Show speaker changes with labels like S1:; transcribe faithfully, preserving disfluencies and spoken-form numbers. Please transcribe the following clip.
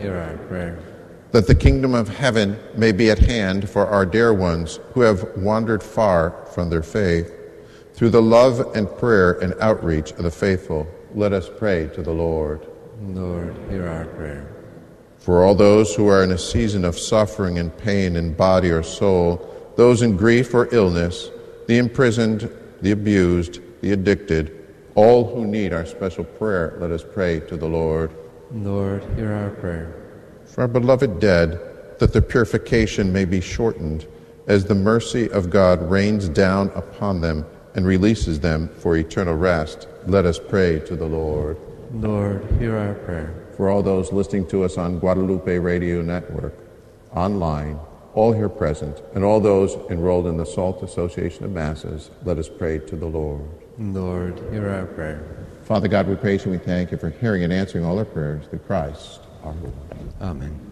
S1: hear our prayer.
S2: That the kingdom of heaven may be at hand for our dear ones who have wandered far from their faith. Through the love and prayer and outreach of the faithful, let us pray to the Lord.
S1: Lord, hear our prayer.
S2: For all those who are in a season of suffering and pain in body or soul, those in grief or illness, the imprisoned, the abused, the addicted, all who need our special prayer, let us pray to the Lord.
S1: Lord, hear our prayer.
S2: For our beloved dead, that their purification may be shortened, as the mercy of God rains down upon them and releases them for eternal rest, let us pray to the Lord.
S1: Lord, hear our prayer.
S2: For all those listening to us on Guadalupe Radio Network, online, all here present, and all those enrolled in the SALT Association of Masses, let us pray to the Lord.
S1: Lord, hear our prayer.
S2: Father God, we praise you and we thank you for hearing and answering all our prayers through Christ our Lord.
S1: Amen.